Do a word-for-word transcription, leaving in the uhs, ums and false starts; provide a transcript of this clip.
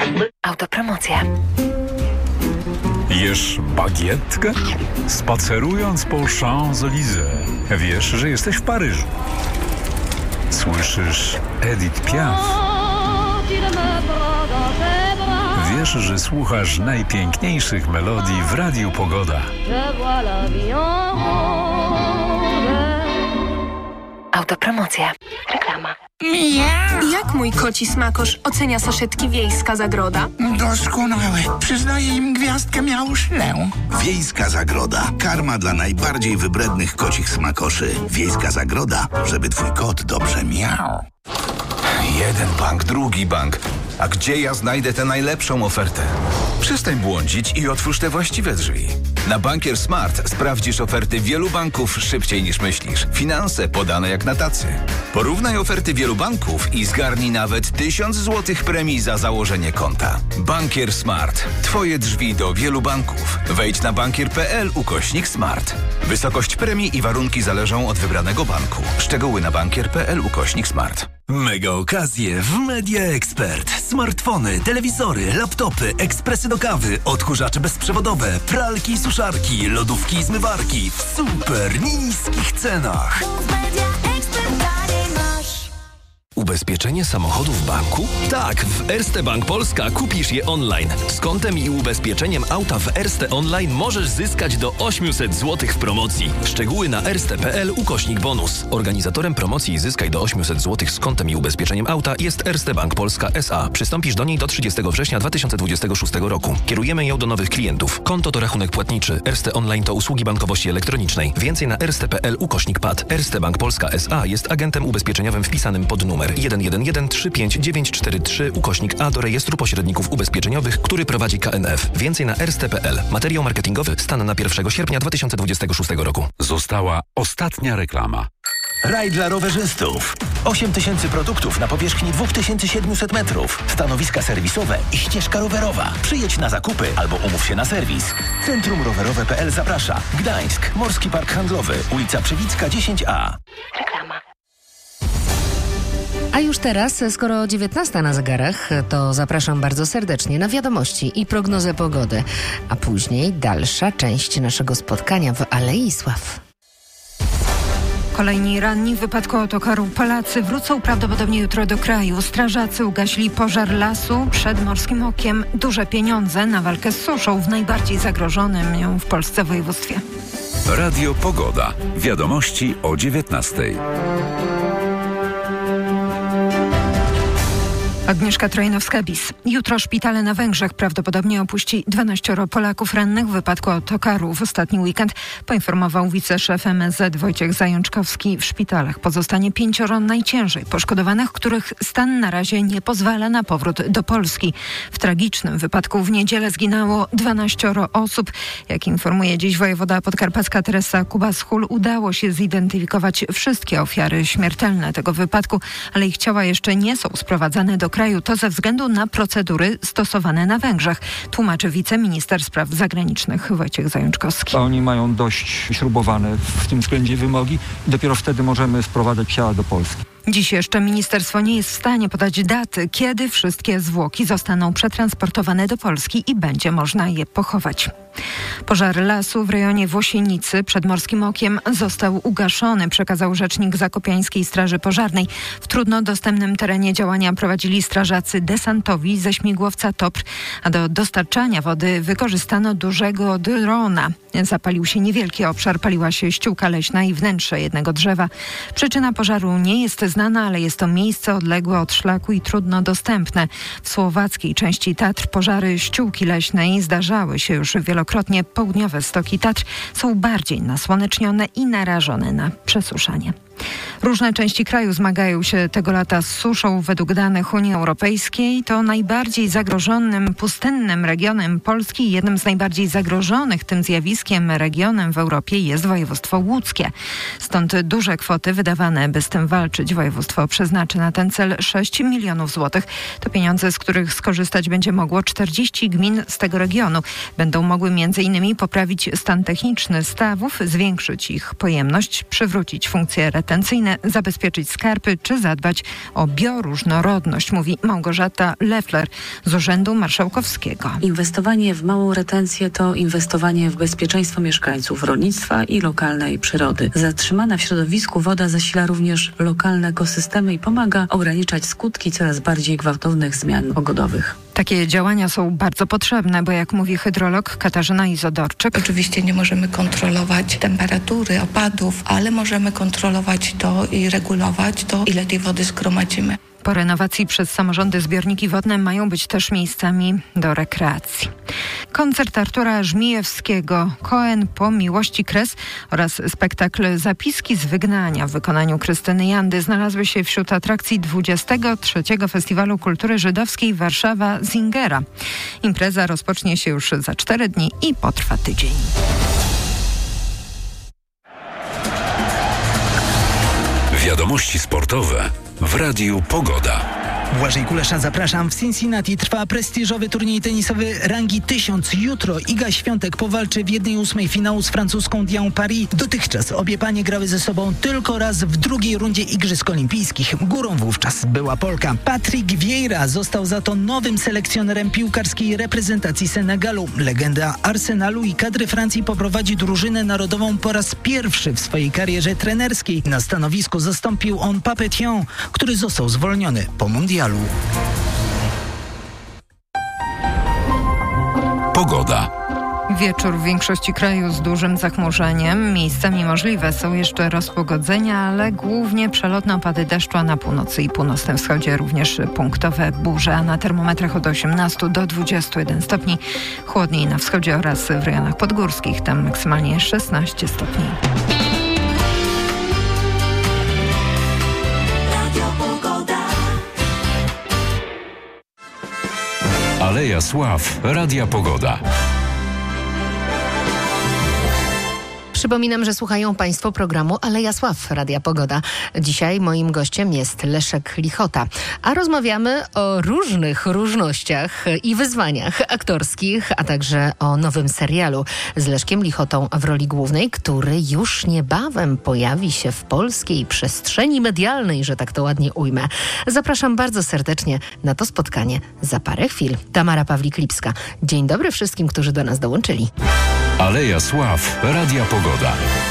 Autopromocja. Jesz bagietkę? Spacerując po Champs-Élysées, wiesz, że jesteś w Paryżu. Słyszysz Edith Piaf. Wiesz, że słuchasz najpiękniejszych melodii w Radiu Pogoda. Autopromocja. Reklama. Miau. Jak mój koci smakosz ocenia saszetki Wiejska Zagroda? Doskonałe. Przyznaję im gwiazdkę miauszlę. Wiejska Zagroda. Karma dla najbardziej wybrednych kocich smakoszy. Wiejska Zagroda, żeby twój kot dobrze miał. Jeden bank, drugi bank. A gdzie ja znajdę tę najlepszą ofertę? Przestań błądzić i otwórz te właściwe drzwi. Na Bankier Smart sprawdzisz oferty wielu banków szybciej niż myślisz. Finanse podane jak na tacy. Porównaj oferty wielu banków i zgarnij nawet tysiąc złotych premii za założenie konta. Bankier Smart. Twoje drzwi do wielu banków. Wejdź na bankier.pl ukośnik smart. Wysokość premii i warunki zależą od wybranego banku. Szczegóły na bankier.pl ukośnik smart. Mega okazje w Media Expert. Smartfony, telewizory, laptopy, ekspresy do kawy, odkurzacze bezprzewodowe, pralki i suszarki, lodówki i zmywarki w super niskich cenach. Ubezpieczenie samochodu w banku? Tak, w Erste Bank Polska kupisz je online. Z kontem i ubezpieczeniem auta w Erste Online możesz zyskać do osiemset złotych w promocji. Szczegóły na erste.pl ukośnik bonus. Organizatorem promocji Zyskaj do osiemset złotych z kontem i ubezpieczeniem auta jest Erste Bank Polska S A. Przystąpisz do niej do trzydziestego września dwa tysiące dwudziestego szóstego roku. Kierujemy ją do nowych klientów. Konto to rachunek płatniczy. Erste Online to usługi bankowości elektronicznej. Więcej na erste.pl ukośnik pad. Erste Bank Polska S A jest agentem ubezpieczeniowym wpisanym pod numer jeden jeden jeden trzy pięć dziewięć cztery trzy ukośnik A do rejestru pośredników ubezpieczeniowych, który prowadzi K N F. Więcej na erste.pl. Materiał marketingowy stan na pierwszego sierpnia dwa tysiące dwudziestego szóstego roku. Została ostatnia reklama. Raj dla rowerzystów. osiem tysięcy produktów na powierzchni dwa tysiące siedemset metrów. Stanowiska serwisowe i ścieżka rowerowa. Przyjedź na zakupy albo umów się na serwis. Centrum rowerowe kropka p l zaprasza. Gdańsk, Morski Park Handlowy, ulica Przewicka dziesięć A. Reklama. A już teraz, skoro dziewiętnasta na zegarach, to zapraszam bardzo serdecznie na wiadomości i prognozę pogody. A później dalsza część naszego spotkania w Alei Sław. Kolejni ranni w wypadku autokaru. Polacy wrócą prawdopodobnie jutro do kraju. Strażacy ugasili pożar lasu przed Morskim Okiem. Duże pieniądze na walkę z suszą w najbardziej zagrożonym w Polsce województwie. Radio Pogoda. Wiadomości o dziewiętnastej. Agnieszka Trojnowska-Bis. Jutro szpitale na Węgrzech prawdopodobnie opuści dwanaścioro Polaków rannych w wypadku autokaru. W ostatni weekend poinformował wiceszef M S Z Wojciech Zajączkowski. W szpitalach pozostanie pięcioro najciężej poszkodowanych, których stan na razie nie pozwala na powrót do Polski. W tragicznym wypadku w niedzielę zginęło dwanaścioro osób. Jak informuje dziś wojewoda podkarpacka Teresa Kubas-Hul, udało się zidentyfikować wszystkie ofiary śmiertelne tego wypadku, ale ich ciała jeszcze nie są sprowadzane do kraju. To ze względu na procedury stosowane na Węgrzech, tłumaczy wiceminister spraw zagranicznych Wojciech Zajączkowski. Oni mają dość śrubowane w tym względzie wymogi i dopiero wtedy możemy sprowadzać ciała do Polski. Dziś jeszcze ministerstwo nie jest w stanie podać daty, kiedy wszystkie zwłoki zostaną przetransportowane do Polski i będzie można je pochować. Pożar lasu w rejonie Włosienicy przed Morskim Okiem został ugaszony, przekazał rzecznik Zakopiańskiej Straży Pożarnej. W trudno dostępnym terenie działania prowadzili strażacy desantowi ze śmigłowca Topr, a do dostarczania wody wykorzystano dużego drona. Zapalił się niewielki obszar, paliła się ściółka leśna i wnętrze jednego drzewa. Przyczyna pożaru nie jest znana, ale jest to miejsce odległe od szlaku i trudno dostępne. W słowackiej części Tatr pożary ściółki leśnej zdarzały się już wielokrotnie. Południowe stoki Tatr są bardziej nasłonecznione i narażone na przesuszanie. Różne części kraju zmagają się tego lata z suszą. Według danych Unii Europejskiej to najbardziej zagrożonym pustynnym regionem Polski i jednym z najbardziej zagrożonych tym zjawiskiem regionem w Europie jest województwo łódzkie. Stąd duże kwoty wydawane, by z tym walczyć. Województwo przeznaczy na ten cel sześć milionów złotych. To pieniądze, z których skorzystać będzie mogło czterdzieści gmin z tego regionu. Będą mogły między innymi poprawić stan techniczny stawów, zwiększyć ich pojemność, przywrócić funkcję retencji retencyjne, zabezpieczyć skarpy czy zadbać o bioróżnorodność, mówi Małgorzata Leffler z Urzędu Marszałkowskiego. Inwestowanie w małą retencję to inwestowanie w bezpieczeństwo mieszkańców, rolnictwa i lokalnej przyrody. Zatrzymana w środowisku woda zasila również lokalne ekosystemy i pomaga ograniczać skutki coraz bardziej gwałtownych zmian pogodowych. Takie działania są bardzo potrzebne, bo jak mówi hydrolog Katarzyna Izodorczyk. Oczywiście nie możemy kontrolować temperatury, opadów, ale możemy kontrolować to i regulować to, ile tej wody zgromadzimy. Po renowacji przez samorządy zbiorniki wodne mają być też miejscami do rekreacji. Koncert Artura Żmijewskiego, Koen po miłości kres oraz spektakl Zapiski z wygnania w wykonaniu Krystyny Jandy znalazły się wśród atrakcji dwudziestego trzeciego Festiwalu Kultury Żydowskiej Warszawa Zingera. Impreza rozpocznie się już za cztery dni i potrwa tydzień. Wiadomości sportowe w Radiu Pogoda. Błażej Kulesza, zapraszam. W Cincinnati trwa prestiżowy turniej tenisowy rangi tysiąc. Jutro Iga Świątek powalczy w jednej ósmej finału z francuską Dian Paris. Dotychczas obie panie grały ze sobą tylko raz w drugiej rundzie Igrzysk Olimpijskich. Górą wówczas była Polka. Patrick Vieira został za to nowym selekcjonerem piłkarskiej reprezentacji Senegalu. Legenda Arsenalu i kadry Francji poprowadzi drużynę narodową po raz pierwszy w swojej karierze trenerskiej. Na stanowisku zastąpił on Papetian, który został zwolniony po mundialu. Pogoda. Wieczór w większości kraju z dużym zachmurzeniem. Miejscami możliwe są jeszcze rozpogodzenia, ale głównie przelotne opady deszczu, a na północy i północnym wschodzie również punktowe burze, a na termometrach od osiemnastu do dwudziestu jeden stopni. Chłodniej na wschodzie oraz w rejonach podgórskich, tam maksymalnie szesnaście stopni. Aleja Sław, Radia Pogoda. Przypominam, że słuchają Państwo programu Aleja Sław, Radia Pogoda. Dzisiaj moim gościem jest Leszek Lichota, a rozmawiamy o różnych różnościach i wyzwaniach aktorskich, a także o nowym serialu z Leszkiem Lichotą w roli głównej, który już niebawem pojawi się w polskiej przestrzeni medialnej, że tak to ładnie ujmę. Zapraszam bardzo serdecznie na to spotkanie za parę chwil. Tamara Pawlik-Lipska. Dzień dobry wszystkim, którzy do nas dołączyli. Aleja Sław, Radia Pogoda.